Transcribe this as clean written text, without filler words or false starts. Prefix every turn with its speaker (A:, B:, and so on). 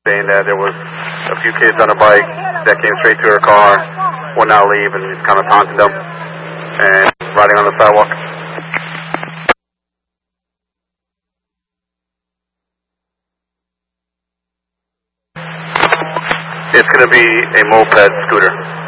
A: saying that there was a few kids on a bike that came straight to her car, would not leave, and kind of taunted them and riding on the sidewalk. It's going to be a moped scooter.